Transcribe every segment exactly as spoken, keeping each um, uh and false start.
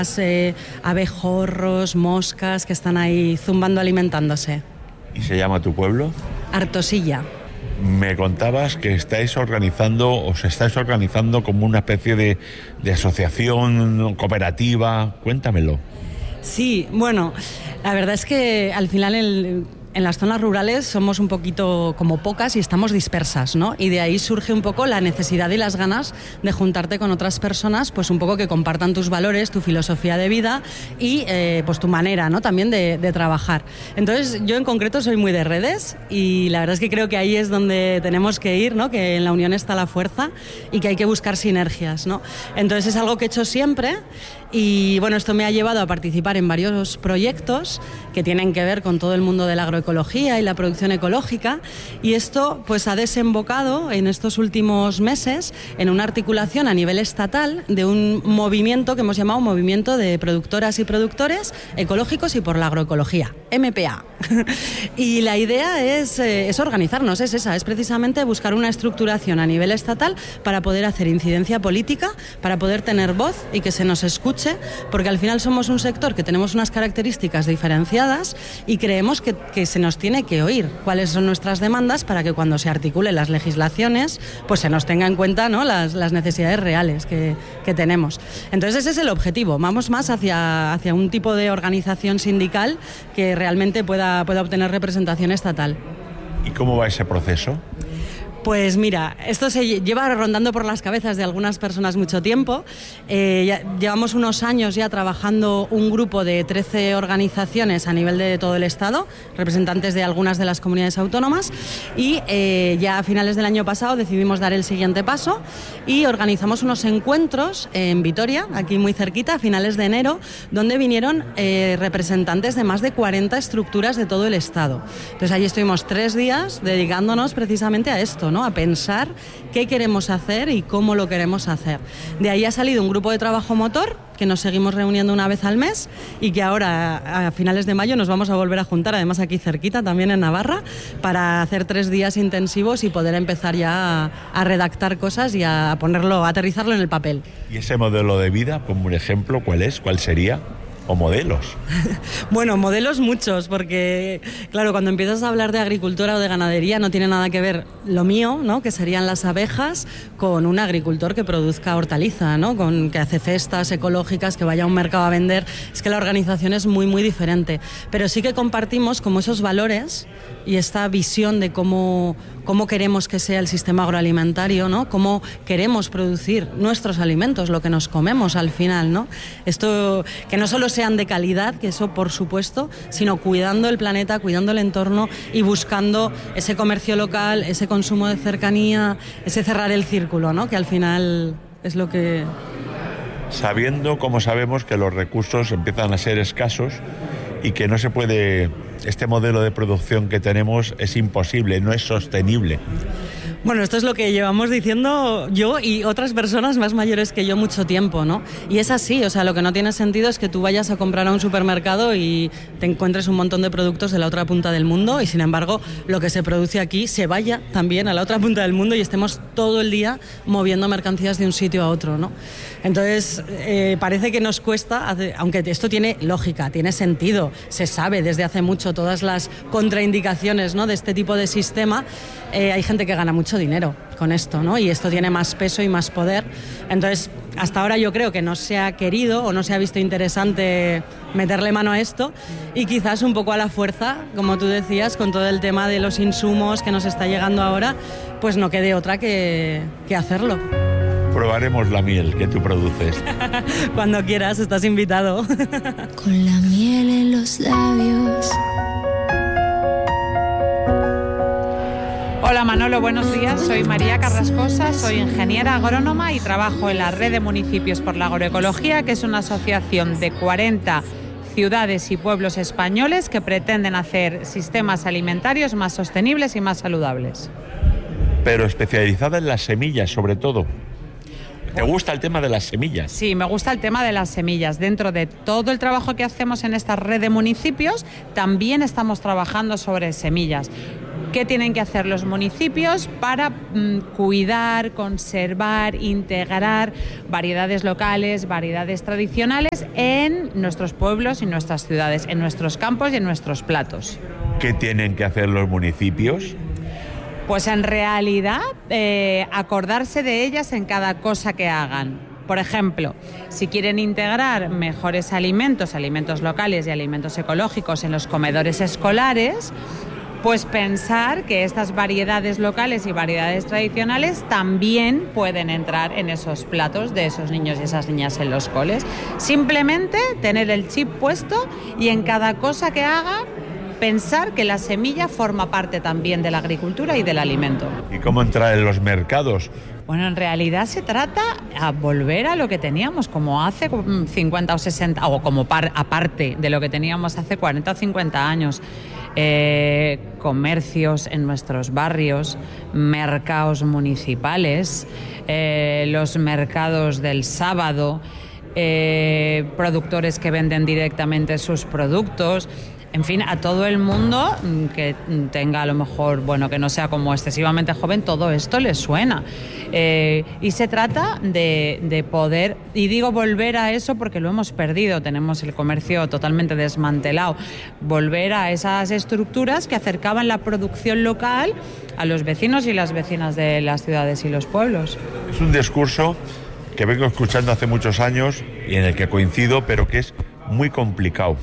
eh, abejorros, moscas que están ahí zumbando, alimentándose. ¿Y se llama tu pueblo? Artosilla. Me contabas que estáis organizando, os estáis organizando como una especie de, de asociación cooperativa. Cuéntamelo. Sí, bueno, la verdad es que al final el... en las zonas rurales somos un poquito como pocas y estamos dispersas, ¿no? Y de ahí surge un poco la necesidad y las ganas de juntarte con otras personas, pues un poco que compartan tus valores, tu filosofía de vida y eh, pues tu manera, ¿no? También de, de trabajar. Entonces yo en concreto soy muy de redes y la verdad es que creo que ahí es donde tenemos que ir, ¿no? Que en la unión está la fuerza y que hay que buscar sinergias, ¿no? Entonces es algo que he hecho siempre. Y bueno, esto me ha llevado a participar en varios proyectos que tienen que ver con todo el mundo de la agroecología y la producción ecológica, y esto pues ha desembocado en estos últimos meses en una articulación a nivel estatal de un movimiento que hemos llamado Movimiento de Productoras y Productores Ecológicos y por la Agroecología, M P A. Y la idea es, eh, es organizarnos, es esa, es precisamente buscar una estructuración a nivel estatal para poder hacer incidencia política, para poder tener voz y que se nos escuche, porque al final somos un sector que tenemos unas características diferenciadas y creemos que, que se nos tiene que oír cuáles son nuestras demandas para que cuando se articulen las legislaciones pues se nos tenga en cuenta, ¿no? las, las necesidades reales que, que tenemos. Entonces ese es el objetivo, vamos más hacia, hacia un tipo de organización sindical que realmente pueda, pueda obtener representación estatal. ¿Y cómo va ese proceso? Pues mira, esto se lleva rondando por las cabezas de algunas personas mucho tiempo. Eh, ya, llevamos unos años ya trabajando un grupo de trece organizaciones a nivel de todo el Estado, representantes de algunas de las comunidades autónomas, y eh, ya a finales del año pasado decidimos dar el siguiente paso y organizamos unos encuentros en Vitoria, aquí muy cerquita, a finales de enero, donde vinieron eh, representantes de más de cuarenta estructuras de todo el Estado. Entonces allí estuvimos tres días dedicándonos precisamente a esto, ¿no? A pensar qué queremos hacer y cómo lo queremos hacer. De ahí ha salido un grupo de trabajo motor que nos seguimos reuniendo una vez al mes y que ahora a finales de mayo nos vamos a volver a juntar, además aquí cerquita, también en Navarra, para hacer tres días intensivos y poder empezar ya a, a redactar cosas y a ponerlo, a aterrizarlo en el papel. ¿Y ese modelo de vida, como un ejemplo, cuál es? ¿Cuál sería? ¿O modelos? Bueno, modelos muchos, porque claro, cuando empiezas a hablar de agricultura o de ganadería no tiene nada que ver lo mío, ¿no? Que serían las abejas, con un agricultor que produzca hortaliza, ¿no? Con, que hace cestas ecológicas, que vaya a un mercado a vender. Es que la organización es muy, muy diferente. Pero sí que compartimos como esos valores y esta visión de cómo, cómo queremos que sea el sistema agroalimentario, ¿no? Cómo queremos producir nuestros alimentos, lo que nos comemos al final, ¿no? Esto, que no solo sean de calidad, que eso por supuesto, sino cuidando el planeta, cuidando el entorno y buscando ese comercio local, ese consumo de cercanía, ese cerrar el círculo, ¿no? Que al final es lo que... Sabiendo, como sabemos, que los recursos empiezan a ser escasos y que no se puede... Este modelo de producción que tenemos es imposible, no es sostenible. Bueno, esto es lo que llevamos diciendo yo y otras personas más mayores que yo mucho tiempo, ¿no? Y es así, o sea, lo que no tiene sentido es que tú vayas a comprar a un supermercado y te encuentres un montón de productos de la otra punta del mundo y, sin embargo, lo que se produce aquí se vaya también a la otra punta del mundo y estemos todo el día moviendo mercancías de un sitio a otro, ¿no? Entonces, eh, parece que nos cuesta, aunque esto tiene lógica, tiene sentido, se sabe desde hace mucho todas las contraindicaciones, ¿no? De este tipo de sistema. Eh, hay gente que gana mucho dinero con esto, ¿no? Y esto tiene más peso y más poder. Entonces, hasta ahora yo creo que no se ha querido o no se ha visto interesante meterle mano a esto y quizás un poco a la fuerza, como tú decías, con todo el tema de los insumos que nos está llegando ahora, pues no quede otra que, que hacerlo. Probaremos la miel que tú produces. Cuando quieras, estás invitado. Con la miel en los labios. Hola Manolo, buenos días. Soy María Carrascosa, soy ingeniera agrónoma y trabajo en la Red de Municipios por la Agroecología, que es una asociación de cuarenta ciudades y pueblos españoles que pretenden hacer sistemas alimentarios más sostenibles y más saludables. Pero especializada en las semillas, sobre todo. ¿Te gusta el tema de las semillas? Sí, me gusta el tema de las semillas. Dentro de todo el trabajo que hacemos en esta red de municipios, también estamos trabajando sobre semillas. ¿Qué tienen que hacer los municipios para mm, cuidar, conservar, integrar variedades locales, variedades tradicionales en nuestros pueblos y nuestras ciudades, en nuestros campos y en nuestros platos? ¿Qué tienen que hacer los municipios? Pues en realidad eh, acordarse de ellas en cada cosa que hagan. Por ejemplo, si quieren integrar mejores alimentos, alimentos locales y alimentos ecológicos en los comedores escolares, pues pensar que estas variedades locales y variedades tradicionales también pueden entrar en esos platos de esos niños y esas niñas en los coles. Simplemente tener el chip puesto y en cada cosa que haga pensar que la semilla forma parte también de la agricultura y del alimento. ¿Y cómo entrar en los mercados? Bueno, en realidad se trata a volver a lo que teníamos como hace cincuenta o sesenta, o como par, aparte de lo que teníamos hace cuarenta o cincuenta años. Eh, comercios en nuestros barrios, mercados municipales, eh, los mercados del sábado, eh, productores que venden directamente sus productos. En fin, a todo el mundo que tenga a lo mejor, bueno, que no sea como excesivamente joven, todo esto les suena. Eh, y se trata de, de poder, y digo volver a eso porque lo hemos perdido, tenemos el comercio totalmente desmantelado, volver a esas estructuras que acercaban la producción local a los vecinos y las vecinas de las ciudades y los pueblos. Es un discurso que vengo escuchando hace muchos años y en el que coincido, pero que es muy complicado.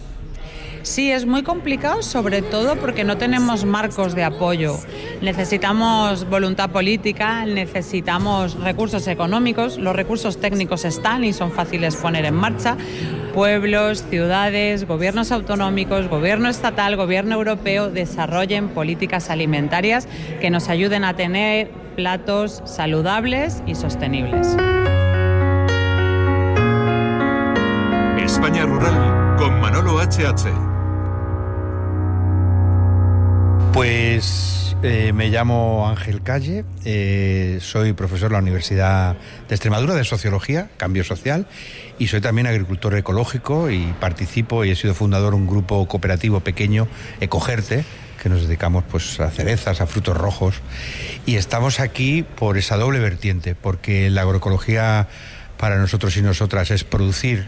Sí, es muy complicado, sobre todo porque no tenemos marcos de apoyo. Necesitamos voluntad política, necesitamos recursos económicos, los recursos técnicos están y son fáciles poner en marcha. Pueblos, ciudades, gobiernos autonómicos, gobierno estatal, gobierno europeo desarrollen políticas alimentarias que nos ayuden a tener platos saludables y sostenibles. España Rural con Manolo H H. Pues eh, me llamo Ángel Calle, eh, soy profesor de la Universidad de Extremadura de Sociología, Cambio Social, y soy también agricultor ecológico y participo y he sido fundador de un grupo cooperativo pequeño, Ecogerte, que nos dedicamos pues a cerezas, a frutos rojos, y estamos aquí por esa doble vertiente, porque la agroecología para nosotros y nosotras es producir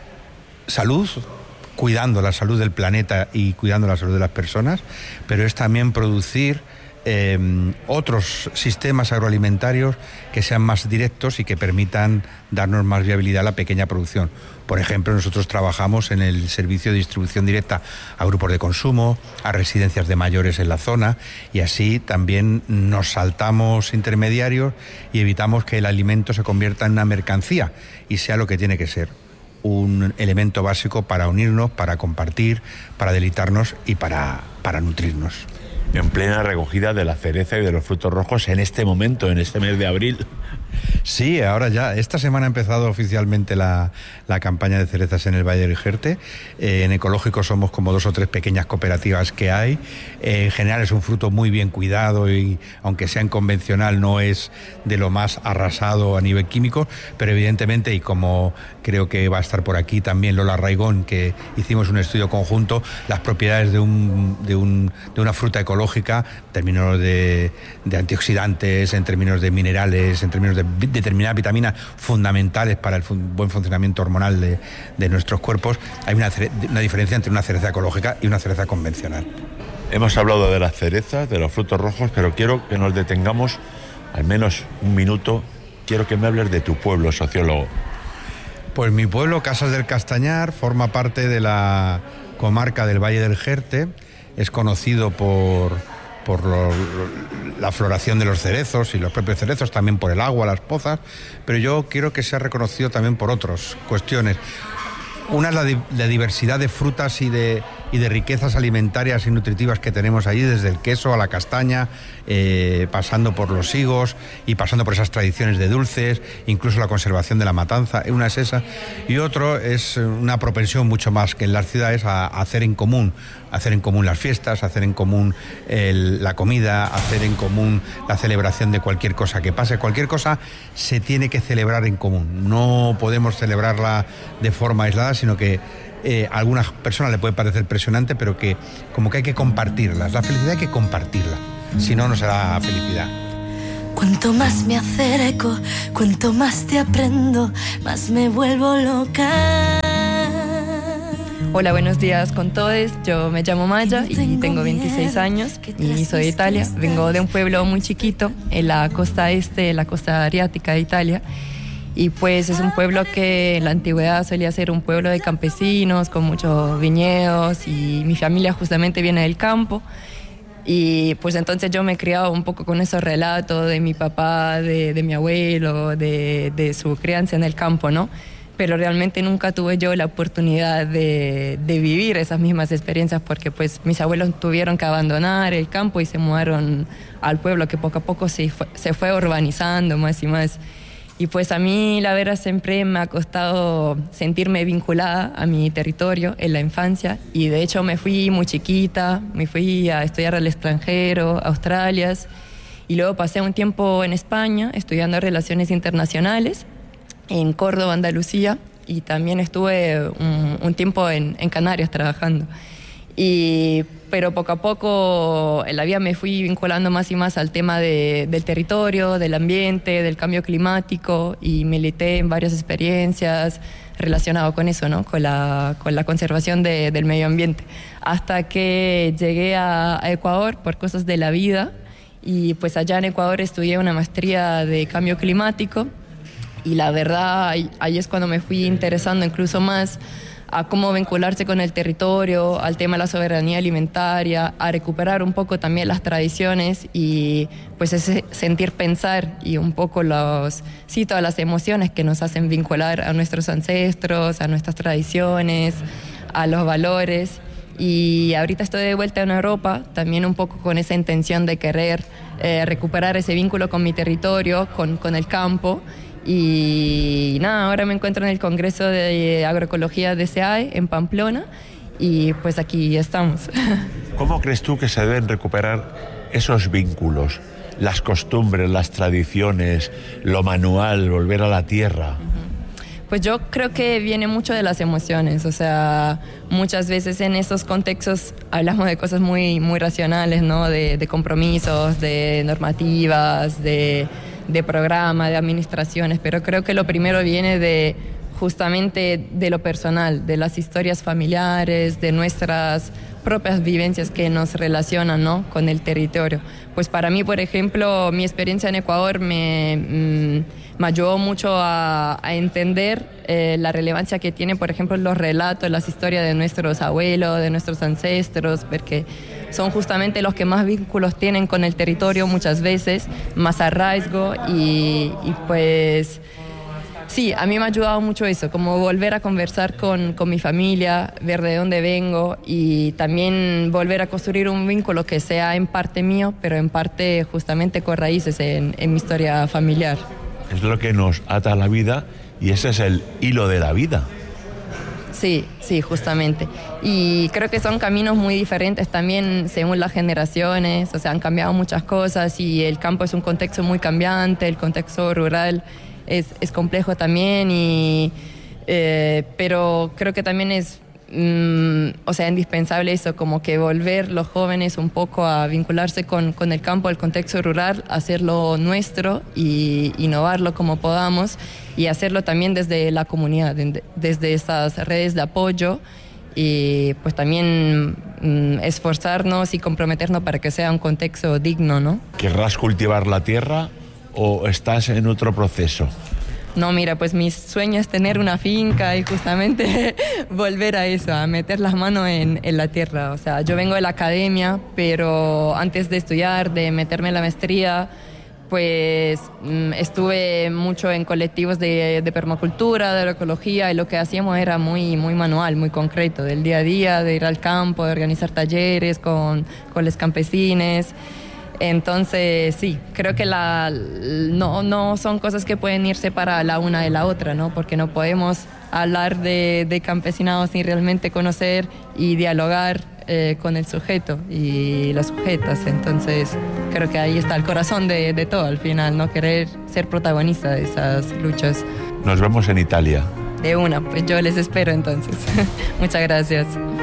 salud, cuidando la salud del planeta y cuidando la salud de las personas, pero es también producir eh, otros sistemas agroalimentarios que sean más directos y que permitan darnos más viabilidad a la pequeña producción. Por ejemplo, nosotros trabajamos en el servicio de distribución directa a grupos de consumo, a residencias de mayores en la zona, y así también nos saltamos intermediarios y evitamos que el alimento se convierta en una mercancía y sea lo que tiene que ser: un elemento básico para unirnos, para compartir, para deleitarnos y para, para nutrirnos. En plena recogida de la cereza y de los frutos rojos en este momento, en este mes de abril. Sí, ahora ya. Esta semana ha empezado oficialmente la, la campaña de cerezas en el Valle del Jerte. Eh, en Ecológico somos como dos o tres pequeñas cooperativas que hay. Eh, en general es un fruto muy bien cuidado y aunque sea en convencional no es de lo más arrasado a nivel químico, pero evidentemente, y como creo que va a estar por aquí también Lola Raigón, que hicimos un estudio conjunto, las propiedades de, un, de, un, de una fruta ecológica en términos de, de antioxidantes, en términos de minerales, en términos de determinadas vitaminas fundamentales para el fun- buen funcionamiento hormonal de, de nuestros cuerpos, hay una, cere- una diferencia entre una cereza ecológica y una cereza convencional. Hemos hablado de las cerezas, de los frutos rojos, pero quiero que nos detengamos al menos un minuto. Quiero que me hables de tu pueblo, sociólogo. Pues mi pueblo, Casas del Castañar, forma parte de la comarca del Valle del Jerte. Es conocido por, por lo, la floración de los cerezos y los propios cerezos, también por el agua, las pozas, pero yo quiero que sea reconocido también por otras cuestiones. Una es la, di- la diversidad de frutas y de, y de riquezas alimentarias y nutritivas que tenemos allí, desde el queso a la castaña, eh, pasando por los higos y pasando por esas tradiciones de dulces, incluso la conservación de la matanza. Una es esa. Y otro es una propensión mucho más que en las ciudades a, a hacer en común, hacer en común las fiestas, hacer en común el, la comida, hacer en común la celebración de cualquier cosa que pase. Cualquier cosa se tiene que celebrar en común. No podemos celebrarla de forma aislada, sino que eh, a algunas personas le puede parecer presionante, pero que como que hay que compartirlas. La felicidad hay que compartirla, si no, no será felicidad. Cuanto más me acerco, cuanto más te aprendo, más me vuelvo loca. Hola, buenos días con todos. Yo me llamo Maya y tengo veintiséis años y soy de Italia. Vengo de un pueblo muy chiquito en la costa este, la costa adriática de Italia. Y pues es un pueblo que en la antigüedad solía ser un pueblo de campesinos con muchos viñedos, y mi familia justamente viene del campo. Y pues entonces yo me he criado un poco con esos relatos de mi papá, de, de mi abuelo, de, de su crianza en el campo, ¿no? Pero realmente nunca tuve yo la oportunidad de, de vivir esas mismas experiencias, porque pues mis abuelos tuvieron que abandonar el campo y se mudaron al pueblo, que poco a poco se fue, se fue urbanizando más y más. Y pues a mí la verdad siempre me ha costado sentirme vinculada a mi territorio en la infancia, y de hecho me fui muy chiquita, me fui a estudiar al extranjero, a Australia, y luego pasé un tiempo en España estudiando Relaciones Internacionales en Córdoba, Andalucía, y también estuve un, un tiempo en, en Canarias trabajando. Y, pero poco a poco en la vida me fui vinculando más y más al tema de, del territorio, del ambiente, del cambio climático, y milité en varias experiencias relacionadas con eso, ¿no? Con la, con la conservación de, del medio ambiente. Hasta que llegué a, a Ecuador por cosas de la vida, y pues allá en Ecuador estudié una maestría de cambio climático. Y la verdad, ahí, ahí es cuando me fui interesando incluso más a cómo vincularse con el territorio, al tema de la soberanía alimentaria, a recuperar un poco también las tradiciones y pues ese sentir pensar y un poco los, sí, todas las emociones que nos hacen vincular a nuestros ancestros, a nuestras tradiciones, a los valores. Y ahorita estoy de vuelta en Europa, también un poco con esa intención de querer eh, recuperar ese vínculo con mi territorio, con, con el campo. Y nada, ahora me encuentro en el Congreso de Agroecología de S E A E en Pamplona, y pues aquí estamos. ¿Cómo crees tú que se deben recuperar esos vínculos, las costumbres, las tradiciones, lo manual, volver a la tierra? Pues yo creo que viene mucho de las emociones, o sea, muchas veces en esos contextos hablamos de cosas muy, muy racionales, ¿no? De, de compromisos, de normativas, de... de programa, de administraciones, pero creo que lo primero viene de justamente de lo personal, de las historias familiares, de nuestras propias vivencias que nos relacionan, ¿no? Con el territorio. Pues para mí, por ejemplo, mi experiencia en Ecuador me, mm, me ayudó mucho a, a entender eh, la relevancia que tienen, por ejemplo, los relatos, las historias de nuestros abuelos, de nuestros ancestros, porque son justamente los que más vínculos tienen con el territorio muchas veces, más arraigo, y, y pues sí, a mí me ha ayudado mucho eso, como volver a conversar con, con mi familia, ver de dónde vengo, y también volver a construir un vínculo que sea en parte mío, pero en parte justamente con raíces en, en mi historia familiar. Es lo que nos ata a la vida, y ese es el hilo de la vida. Sí, sí, justamente. Y creo que son caminos muy diferentes también según las generaciones, o sea, han cambiado muchas cosas, y el campo es un contexto muy cambiante, el contexto rural es, es complejo también, y, eh, pero creo que también es, mm, o sea, indispensable eso, como que volver los jóvenes un poco a vincularse con, con el campo, el contexto rural, hacerlo nuestro y innovarlo como podamos, y hacerlo también desde la comunidad, desde estas redes de apoyo, y pues también mm, esforzarnos y comprometernos para que sea un contexto digno, ¿no? ¿Querrás cultivar la tierra o estás en otro proceso? No, mira, pues mi sueño es tener una finca y justamente volver a eso, a meter las manos en, en la tierra. O sea, yo vengo de la academia, pero antes de estudiar, de meterme en la maestría, pues mmm, estuve mucho en colectivos de, de permacultura, de agroecología, y lo que hacíamos era muy, muy manual, muy concreto, del día a día, de ir al campo, de organizar talleres con, con los campesines. Entonces, sí, creo que la, no, no son cosas que pueden irse para la una de la otra, ¿no? Porque no podemos hablar de, de campesinado sin realmente conocer y dialogar eh, con el sujeto y las sujetas. Entonces, creo que ahí está el corazón de, de todo al final, ¿no? Querer ser protagonista de esas luchas. Nos vemos en Italia. De una, pues yo les espero entonces. Muchas gracias.